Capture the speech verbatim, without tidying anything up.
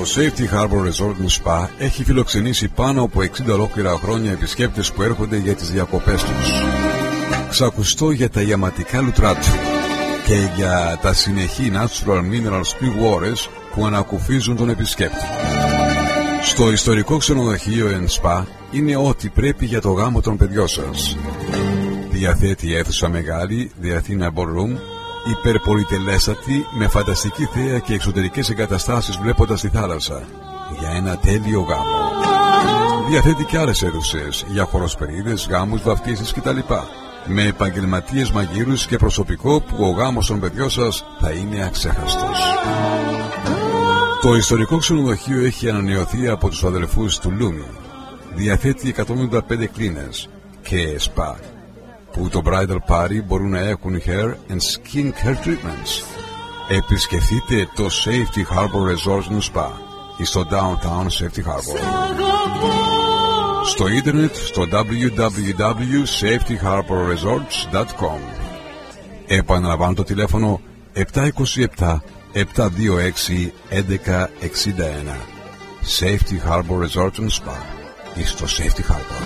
Safety Harbor Resort and Spa έχει φιλοξενήσει πάνω από εξήντα ολόκληρα χρόνια επισκέπτες που έρχονται για τις διακοπές τους. Ξακουστό για τα ιαματικά λουτρά του και για τα συνεχή natural mineral spring waters που ανακουφίζουν τον επισκέπτη. Στο ιστορικό ξενοδοχείο and Spa είναι ό,τι πρέπει για το γάμο των παιδιών σας. Διαθέτει αίθουσα μεγάλη, διαθήνα ballroom, υπερπολιτελέστατη, με φανταστική θέα και εξωτερικές εγκαταστάσεις βλέποντας τη θάλασσα, για ένα τέλειο γάμο. Διαθέτει και άλλες αίθουσες για χοροσπερίδες, γάμους, βαφτίσεις κτλ. Με επαγγελματίες μαγείρους και προσωπικό που ο γάμος των παιδιών σας θα είναι αξέχαστος. Το ιστορικό ξενοδοχείο έχει ανανεωθεί από τους αδελφούς του Λούμι. Διαθέτει εκατόν εβδομήντα πέντε κλίνες και spa που το bridal party μπορούν να έχουν hair and skin care treatments. Επισκεφτείτε το Safety Harbor Resort and Spa στο Downtown Safety Harbor. Στο ίντερνετ στο double-u double-u double-u τελεία safety harbor resorts τελεία com. Επαναλαμβάνω το τηλέφωνο επτά είκοσι επτά επτά δύο έξι έντεκα εξήντα ένα. Safety Harbor Resort and Spa στο Safety Harbor.